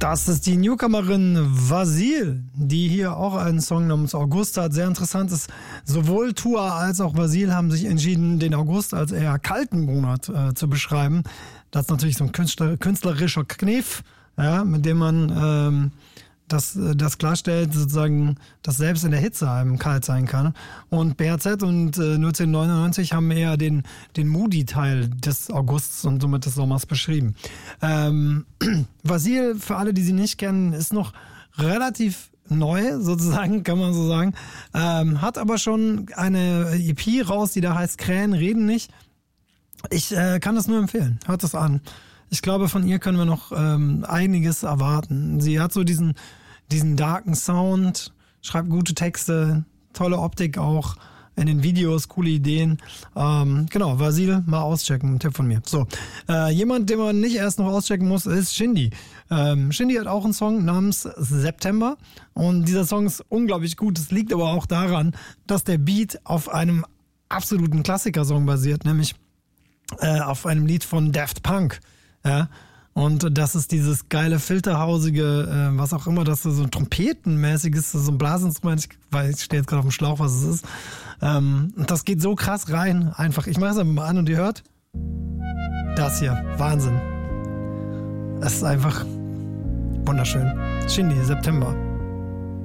Das ist die Newcomerin Vasil, die hier auch einen Song namens August hat. Sehr interessant ist, sowohl Tua als auch Vasil haben sich entschieden, den August als eher kalten Monat zu beschreiben. Das ist natürlich so ein künstlerischer Kniff, ja, mit dem man das klarstellt, sozusagen, dass selbst in der Hitze einem kalt sein kann. Und BHZ und 1999 haben eher den Moody-Teil des Augusts und somit des Sommers beschrieben. Vasil, für alle, die sie nicht kennen, ist noch relativ neu, sozusagen, kann man so sagen. Hat aber schon eine EP raus, die da heißt Krähen reden nicht. Ich kann das nur empfehlen. Hört das an. Ich glaube, von ihr können wir noch einiges erwarten. Sie hat so diesen darken Sound, schreibt gute Texte, tolle Optik auch in den Videos, coole Ideen. Genau, Vasil, mal auschecken, ein Tipp von mir. So, jemand, den man nicht erst noch auschecken muss, ist Shindy. Shindy hat auch einen Song namens September und dieser Song ist unglaublich gut. Es liegt aber auch daran, dass der Beat auf einem absoluten Klassikersong basiert, nämlich auf einem Lied von Daft Punk. Ja, und das ist dieses geile filterhausige, was auch immer, das so ein trompetenmäßiges, so ein Blasinstrument, ich stehe jetzt gerade auf dem Schlauch, was es ist. Und das geht so krass rein, einfach. Ich mache es einfach mal an und ihr hört das hier, Wahnsinn. Es ist einfach wunderschön. Shindy, September.